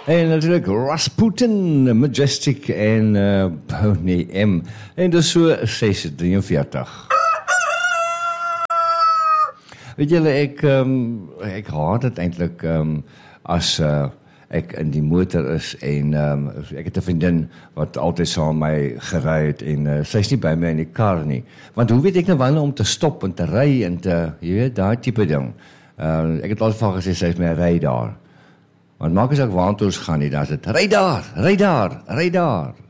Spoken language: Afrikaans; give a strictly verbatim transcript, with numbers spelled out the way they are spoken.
En natuurlijk Rasputin, Majestic en uh, Boney M. En dus so ses drieënveertig. Weet julle, ek, um, ek haat het eintlik um, as uh, ek in die motor is en um, ek het 'n vriendin wat altyd saam met my gery het en uh, sy is nie by my in die kar nie. Want hoe weet ek nou wanneer om te stop en te ry en te, jy weet, daai tipe ding. Uh, ek het altyd van gesê, sy is my ry daar. Want maak as ek waantoe ons gaan nie, dan is dit, ry daar, ry daar, ry daar.